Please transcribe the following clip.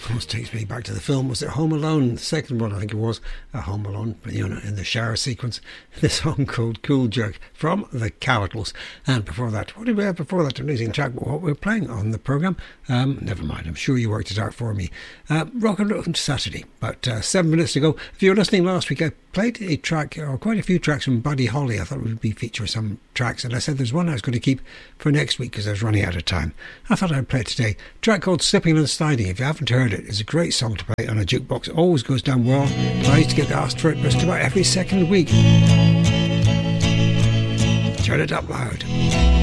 Almost takes me back to the film. Was it Home Alone? The second one, I think it was. Home Alone, in the shower sequence. This song called Cool Jerk from the Capitals. And before that, what did we have before that? Amazing track. What we were playing on the programme. Never mind, I'm sure you worked it out for me. Rock and Roll Saturday, about 7 minutes ago. If you were listening last week, I played a track, or quite a few tracks from Buddy Holly. I thought it would be feature some tracks, and I said there's one I was going to keep for next week because I was running out of time. I thought I'd play it today. A track called Slipping and Sliding. If you haven't heard it, it's a great song to play on a jukebox. It always goes down well. I used to get asked for it just about every second week. Turn it up loud.